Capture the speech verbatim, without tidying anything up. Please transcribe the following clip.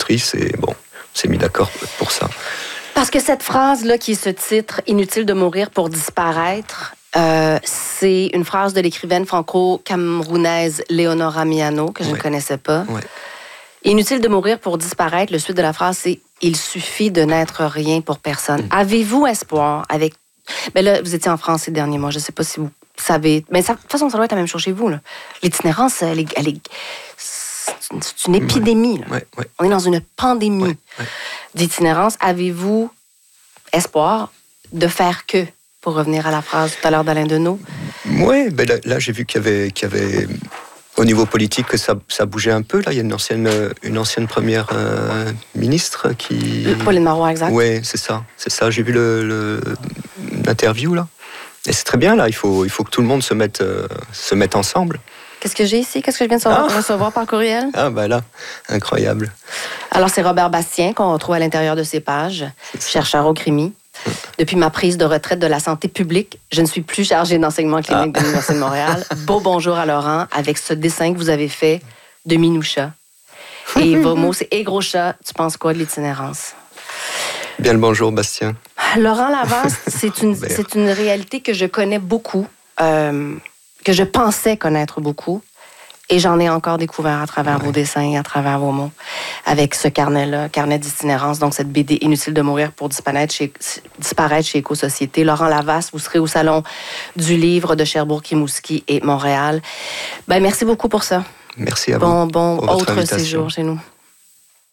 compris, c'est bon, on s'est mis d'accord pour ça. Parce que cette phrase-là, qui est ce titre, « Inutile de mourir pour disparaître », euh, c'est une phrase de l'écrivaine franco-camerounaise Léonora Miano, que je ouais. ne connaissais pas. Ouais. Inutile de mourir pour disparaître, le suite de la phrase, c'est « Il suffit de n'être rien pour personne ». Mmh. Avez-vous espoir avec... Ben là, vous étiez en France ces derniers mois, je ne sais pas si vous savez... Mais ça, de toute façon, ça doit être la même chose chez vous, là. L'itinérance, elle est... Elle est... C'est, une, c'est une épidémie, là. Ouais, ouais. On est dans une pandémie ouais, ouais. d'itinérance. Avez-vous espoir de faire que, pour revenir à la phrase tout à l'heure d'Alain Deneau? Oui, ben là, là, j'ai vu qu'il y avait... Qu'il y avait... Au niveau politique, que ça, ça bougeait un peu. Là, il y a une ancienne, une ancienne première euh, ministre qui... Pauline Marois, exact. Oui, c'est ça, c'est ça. J'ai vu le, le, l'interview, là. Et c'est très bien, là. Il faut, il faut que tout le monde se mette, euh, se mette ensemble. Qu'est-ce que j'ai ici? Qu'est-ce que je viens de recevoir, ah. recevoir par courriel? Ah, ben là, incroyable. Alors, c'est Robert Bastien qu'on retrouve à l'intérieur de ces pages, chercheur au Crimi. Depuis ma prise de retraite de la santé publique, je ne suis plus chargée d'enseignement clinique ah. de l'Université de Montréal. Beau bonjour à Laurent avec ce dessin que vous avez fait de Minoucha. Et vos mots, c'est « Et gros chat, tu penses quoi de l'itinérance? » Bien le bonjour, Bastien. Laurent Lavance, c'est une, c'est une réalité que je connais beaucoup, euh, que je pensais connaître beaucoup. Et j'en ai encore découvert à travers ouais. vos dessins et à travers vos mots, avec ce carnet-là, carnet d'itinérance, donc cette B D « Inutile de mourir pour disparaître chez, disparaître chez Éco-Société ». Laurent Lavasse, vous serez au Salon du livre de Sherbrooke-Rimouski et Montréal. Ben, merci beaucoup pour ça. Merci à bon, vous. Bon, autre séjour chez nous.